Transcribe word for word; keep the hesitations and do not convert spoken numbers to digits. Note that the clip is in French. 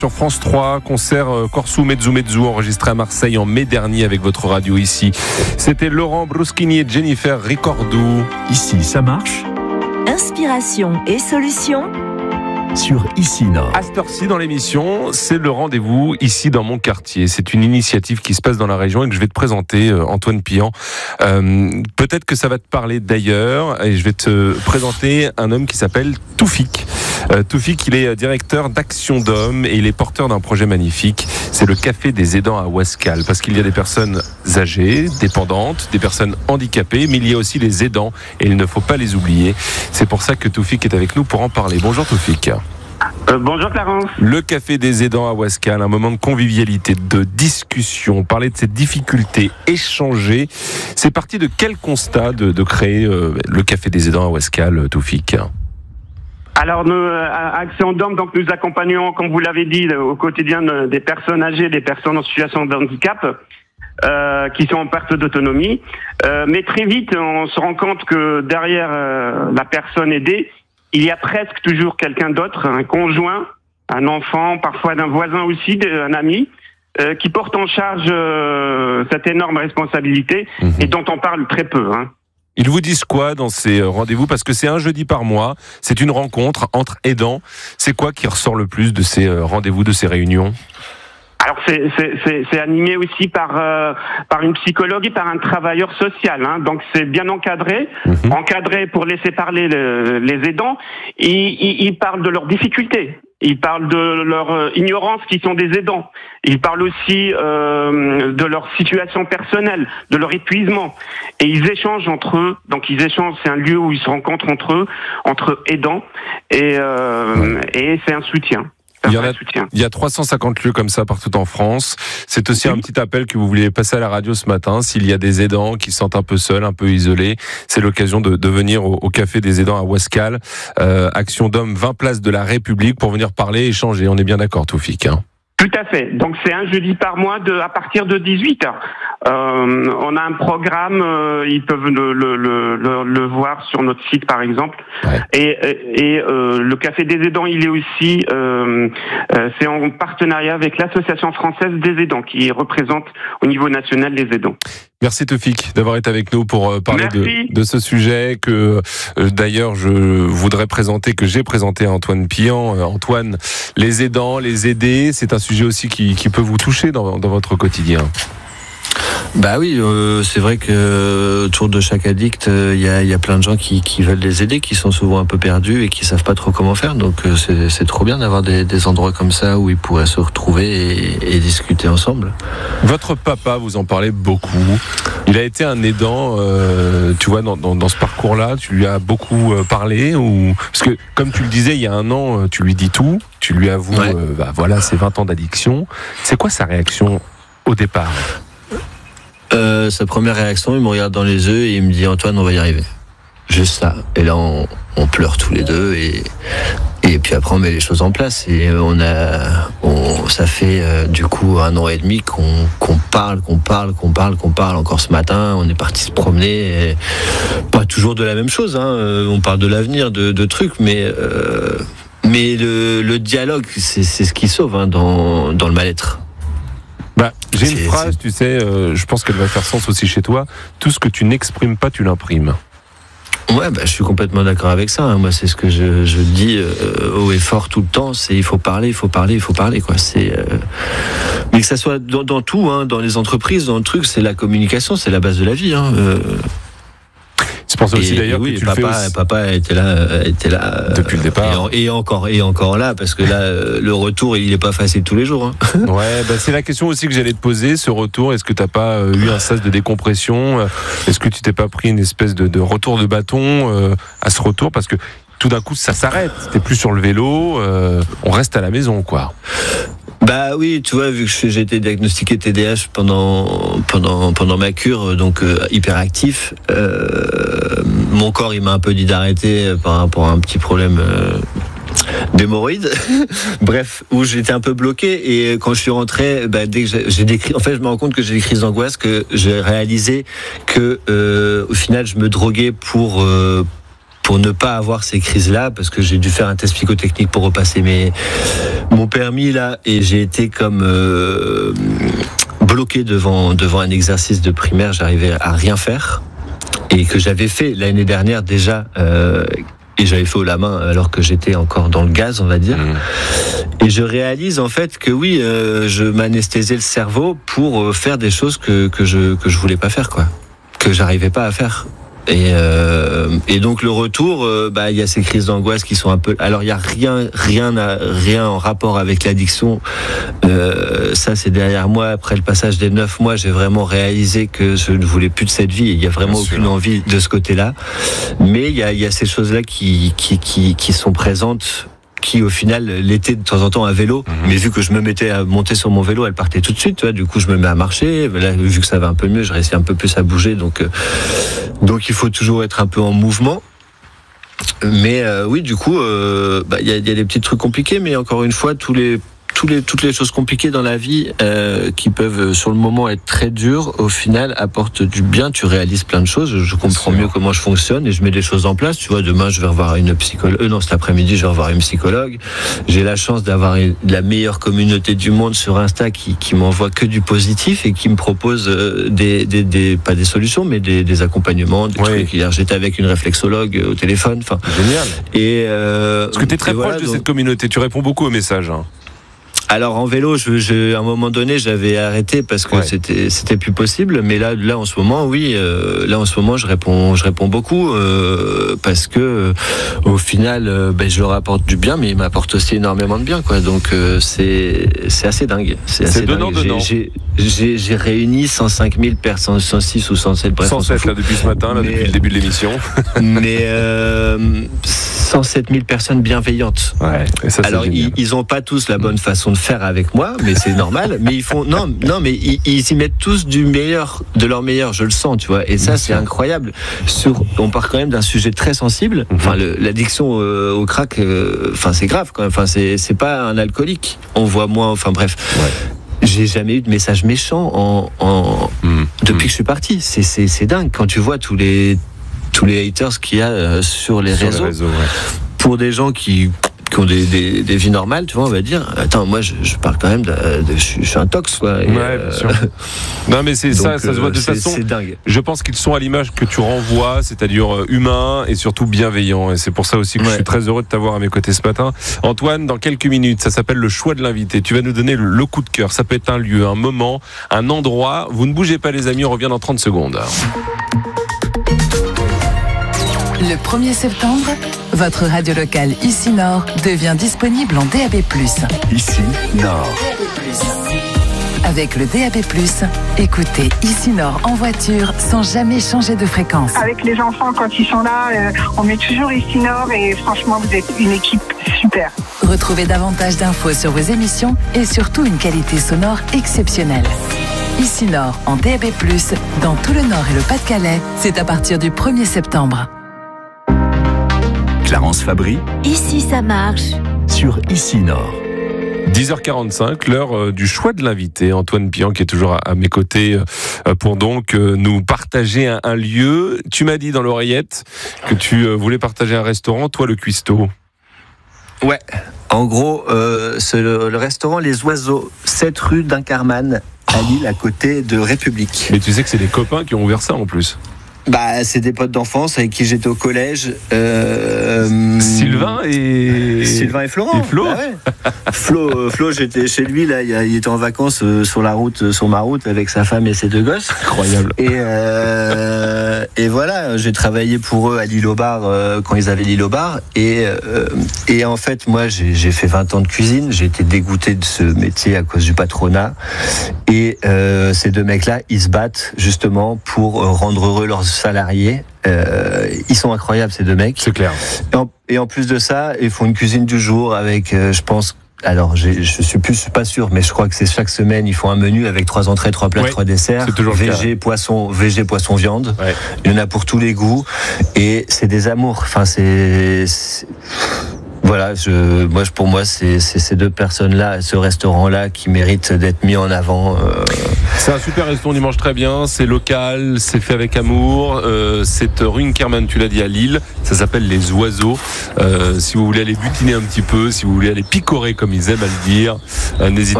Sur France trois, concert Corso Mezzo Mezzo enregistré à Marseille en mai dernier avec votre radio ici. C'était Laurent Bruschini et Jennifer Ricordou. Ici, ça marche. Inspiration et solutions sur Ici Nord. À cette heure-ci dans l'émission, c'est le rendez-vous ici dans mon quartier. C'est une initiative qui se passe dans la région et que je vais te présenter, Antoine Pian. Euh, peut-être que ça va te parler d'ailleurs et je vais te présenter un homme qui s'appelle Toufik. Euh, Toufik, il est directeur d'Action d'Homme et il est porteur d'un projet magnifique. C'est le Café des aidants à Ouascal, parce qu'il y a des personnes âgées, dépendantes, des personnes handicapées, mais il y a aussi les aidants et il ne faut pas les oublier. C'est pour ça que Toufik est avec nous pour en parler. Bonjour Toufik. Euh, bonjour Clarence. Le Café des aidants à Ouascal, un moment de convivialité, de discussion, parler de ses difficultés, échanger. C'est parti de quel constat de, de créer euh, le Café des aidants à Ouascal, Toufik ? Alors, nous, à Action d'Homme, donc nous accompagnons, comme vous l'avez dit, au quotidien des personnes âgées, des personnes en situation de handicap, euh, qui sont en perte d'autonomie. Euh, mais très vite, on se rend compte que derrière euh, la personne aidée, il y a presque toujours quelqu'un d'autre, un conjoint, un enfant, parfois d'un voisin aussi, d'un ami, euh, qui porte en charge euh, cette énorme responsabilité mmh. et dont on parle très peu, hein. Ils vous disent quoi dans ces rendez-vous ? Parce que c'est un jeudi par mois, c'est une rencontre entre aidants. C'est quoi qui ressort le plus de ces rendez-vous, de ces réunions ? Alors c'est, c'est, c'est, c'est animé aussi par euh, par une psychologue et par un travailleur social, hein. Donc c'est bien encadré, mmh. encadré pour laisser parler le, les aidants. Et ils, ils parlent de leurs difficultés, ils parlent de leur ignorance qui sont des aidants. Ils parlent aussi euh, de leur situation personnelle, de leur épuisement. Et ils échangent entre eux. Donc ils échangent, c'est un lieu où ils se rencontrent entre eux, entre aidants, et euh, et c'est un soutien. Il y, en a, il y a trois cent cinquante lieux comme ça partout en France. C'est aussi oui. un petit appel que vous vouliez passer à la radio ce matin. S'il y a des aidants qui se sentent un peu seuls, un peu isolés, c'est l'occasion de, de venir au, au Café des aidants à Ouascal. Euh, Action d'Homme, vingt places de la République pour venir parler, échanger. On est bien d'accord, Toufik, hein ? Tout à fait. Donc c'est un jeudi par mois de, à partir de dix-huit heures. Euh, on a un programme, euh, ils peuvent le, le, le, le voir sur notre site par exemple. Ouais. Et, et euh, le Café des aidants, il est aussi, euh, euh, c'est en partenariat avec l'Association française des aidants qui représente au niveau national les aidants. Merci Toufik d'avoir été avec nous pour parler de, de ce sujet que euh, d'ailleurs je voudrais présenter, que j'ai présenté à Antoine Pian. Euh, Antoine, les aidants, les aidés, c'est un sujet aussi qui, qui peut vous toucher dans, dans votre quotidien. Bah oui, euh, c'est vrai que autour de chaque addict, il euh, y, a, y a plein de gens qui, qui veulent les aider, qui sont souvent un peu perdus et qui savent pas trop comment faire. Donc euh, c'est, c'est trop bien d'avoir des, des endroits comme ça où ils pourraient se retrouver et, et discuter ensemble. Votre papa, vous en parlez beaucoup. Il a été un aidant, euh, tu vois, dans, dans, dans ce parcours-là. Tu lui as beaucoup euh, parlé ou... Parce que, comme tu le disais, il y a un an, tu lui dis tout. Tu lui avoues, ouais. euh, bah, voilà, ses vingt ans d'addiction. C'est quoi sa réaction au départ ? Euh, sa première réaction, il me regarde dans les yeux et il me dit « Antoine, on va y arriver ». Juste ça. Et là, on, on pleure tous les deux et, et puis après, on met les choses en place. Et on a, on, ça fait euh, du coup un an et demi qu'on, qu'on parle, qu'on parle, qu'on parle, qu'on parle. Encore ce matin, on est parti se promener. Et pas toujours de la même chose, hein. On parle de l'avenir, de, de trucs, mais... Euh, mais le, le dialogue, c'est, c'est ce qui sauve, hein, dans, dans le mal-être. Bah, j'ai une c'est, phrase, c'est... tu sais, euh, je pense qu'elle va faire sens aussi chez toi. Tout ce que tu n'exprimes pas, tu l'imprimes. Ouais, bah, je suis complètement d'accord avec ça, hein. Moi, c'est ce que je, je dis euh, haut et fort tout le temps. C'est il faut parler, il faut parler, il faut parler, quoi. C'est euh... mais que ça soit dans, dans tout, hein, dans les entreprises, dans le truc, c'est la communication, c'est la base de la vie, hein. Euh... C'est pour ça aussi et, d'ailleurs et oui, que tu papa, le fais aussi. Papa était là, était là depuis le départ. Et, et encore, et encore là, parce que là, le retour, il n'est pas facile tous les jours, hein. Ouais, bah c'est la question aussi que j'allais te poser. Ce retour, est-ce que t'as pas eu un sas de décompression ? Est-ce que tu t'es pas pris une espèce de, de retour de bâton euh, à ce retour ? Parce que tout d'un coup, ça s'arrête. T'es plus sur le vélo. Euh, on reste à la maison, quoi. Bah oui, tu vois, vu que j'ai été diagnostiqué T D A H pendant pendant pendant ma cure, donc euh, hyperactif, euh, mon corps il m'a un peu dit d'arrêter par rapport à un petit problème euh, d'hémorroïdes. Bref, où j'étais un peu bloqué et quand je suis rentré, bah, dès que j'ai, j'ai des crises, en fait, je me rends compte que j'ai des crises d'angoisse, que j'ai réalisé que euh, au final, je me droguais pour euh, pour ne pas avoir ces crises-là, parce que j'ai dû faire un test psychotechnique pour repasser mes, mon permis là, et j'ai été comme euh, bloqué devant, devant un exercice de primaire, j'arrivais à rien faire, et que j'avais fait l'année dernière déjà, euh, et j'avais fait haut la main alors que j'étais encore dans le gaz, on va dire. Mmh. Et je réalise en fait que oui, euh, je m'anesthésiais le cerveau pour faire des choses que, que je que je voulais pas faire, quoi, que j'arrivais pas à faire. Et, euh, et donc le retour, euh, bah il y a ces crises d'angoisse qui sont un peu. Alors il y a rien, rien, à, rien en rapport avec l'addiction. Euh, ça c'est derrière moi. Après le passage des neuf mois, j'ai vraiment réalisé que je ne voulais plus de cette vie. Il y a vraiment Bien aucune sûr. envie de ce côté-là. Mais il y a, il y a ces choses-là qui, qui, qui, qui sont présentes. Qui au final l'été de temps en temps à vélo, mmh. mais vu que je me mettais à monter sur mon vélo, elle partait tout de suite. Tu vois, du coup, je me mets à marcher. Là, vu que ça va un peu mieux, je réussis un peu plus à bouger. Donc, euh, donc il faut toujours être un peu en mouvement. Mais euh, oui, du coup, il euh, bah, y, a, y a des petits trucs compliqués, mais encore une fois, tous les Tous les, toutes les choses compliquées dans la vie euh, qui peuvent sur le moment être très dures, au final apportent du bien. Tu réalises plein de choses. Je comprends mieux comment je fonctionne et je mets des choses en place. Tu vois, demain je vais revoir une psychologue. Euh, non, cet après-midi je vais revoir une psychologue. J'ai la chance d'avoir une, la meilleure communauté du monde sur Insta qui, qui m'envoie que du positif et qui me propose euh, des, des, des pas des solutions mais des, des accompagnements. Des oui. trucs. Hier j'étais avec une réflexologue au téléphone. Enfin, génial. Et euh, parce que tu es très proche voilà, de donc... cette communauté. Tu réponds beaucoup aux messages. Hein. Alors en vélo, je, je, à un moment donné, j'avais arrêté parce que ouais. c'était, c'était plus possible. Mais là, là en ce moment, oui, euh, là en ce moment, je réponds, je réponds beaucoup euh, parce que euh, au final, euh, ben, je leur apporte du bien, mais ils m'apportent aussi énormément de bien, quoi. Donc euh, c'est, c'est assez dingue. C'est, assez c'est donnant, dingue. donnant. J'ai, j'ai, j'ai réuni cent cinq mille personnes, cent six ou cent sept, bref, cent sept là depuis ce matin, là, mais, depuis le début de l'émission. Mais euh, cent sept mille personnes bienveillantes. Ouais, et ça, alors ils, ils ont pas tous la bonne façon de faire avec moi, mais c'est normal. Mais ils font non, non, mais ils, ils y mettent tous du meilleur, de leur meilleur. Je le sens, tu vois. Et ça, c'est incroyable. Sur, on part quand même d'un sujet très sensible. Enfin, le, l'addiction euh, au crack, euh, enfin, c'est grave quand même. Enfin, c'est, c'est pas un alcoolique. On voit moins. Enfin, bref. Ouais. J'ai jamais eu de message méchant en, en mmh. depuis mmh. que je suis parti. C'est, c'est, c'est dingue quand tu vois tous les tous les haters qu'il y a euh, sur les sur réseaux. Les réseaux ouais. Pour des gens qui qui ont des, des, des vies normales, tu vois, on va dire. Attends, moi, je, je parle quand même de, de je, je suis un tox, quoi. Et, ouais, euh, bien sûr. Non, mais c'est donc, ça, ça se voit de toute façon. C'est dingue. Je pense qu'ils sont à l'image que tu renvoies, c'est-à-dire humain et surtout bienveillant. Et c'est pour ça aussi que ouais. je suis très heureux de t'avoir à mes côtés ce matin. Antoine, dans quelques minutes, ça s'appelle le choix de l'invité. Tu vas nous donner le, le coup de cœur. Ça peut être un lieu, un moment, un endroit. Vous ne bougez pas, les amis, on revient dans trente secondes. Le premier septembre, votre radio locale Ici Nord devient disponible en D A B plus. Ici Nord. Avec le D A B plus, écoutez Ici Nord en voiture sans jamais changer de fréquence. Avec les enfants, quand ils sont là, euh, on met toujours Ici Nord et franchement, vous êtes une équipe super. Retrouvez davantage d'infos sur vos émissions et surtout une qualité sonore exceptionnelle. Ici Nord en D A B plus, dans tout le Nord et le Pas-de-Calais, c'est à partir du premier septembre. Clarence Fabry. Ici ça marche. Sur Ici Nord. dix heures quarante-cinq, l'heure du choix de l'invité. Antoine Pian qui est toujours à mes côtés pour donc nous partager un, un lieu. Tu m'as dit dans l'oreillette que tu voulais partager un restaurant, toi le cuistot. Ouais, en gros, euh, c'est le, le restaurant Les Oiseaux, sept rue d'Incarman, à Lille, à côté de République. Mais tu sais que c'est des copains qui ont ouvert ça en plus. Bah, c'est des potes d'enfance avec qui j'étais au collège. Euh, Sylvain et Sylvain et Florent. Et Flo. Ah ouais. Flo, euh, Flo, j'étais chez lui là. Il était en vacances euh, sur la route, euh, sur ma route, avec sa femme et ses deux gosses. Incroyable. Et euh, et voilà, j'ai travaillé pour eux à l'île au bar euh, quand ils avaient l'île au bar. Et euh, et en fait, moi, j'ai, j'ai fait vingt ans de cuisine. J'ai été dégoûté de ce métier à cause du patronat. Et euh, ces deux mecs-là, ils se battent justement pour rendre heureux leurs salariés. Euh, ils sont incroyables ces deux mecs. C'est clair. Et en, et en plus de ça, ils font une cuisine du jour avec, euh, je pense, alors j'ai, je suis plus pas sûr, mais je crois que c'est chaque semaine ils font un menu avec trois entrées, trois plats, oui, trois desserts. C'est toujours végé, poisson, végé, poisson, viande. Ouais. Il y en a pour tous les goûts et c'est des amours. Enfin c'est, c'est... Voilà, je, moi, pour moi, c'est, c'est ces deux personnes-là, ce restaurant-là, qui méritent d'être mis en avant. Euh... C'est un super restaurant, il mange très bien, c'est local, c'est fait avec amour. Euh, c'est rue Inkerman, tu l'as dit, à Lille. Ça s'appelle Les Oiseaux. Euh, si vous voulez aller butiner un petit peu, si vous voulez aller picorer, comme ils aiment à le dire, euh, n'hésitez